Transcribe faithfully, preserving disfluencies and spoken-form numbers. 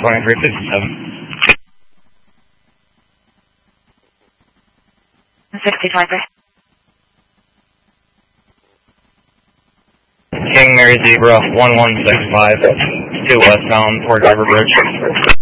twenty-three fifty-seven. sixty twenty-three. King Mary Zebra one one six five, two westbound towards River Bridge.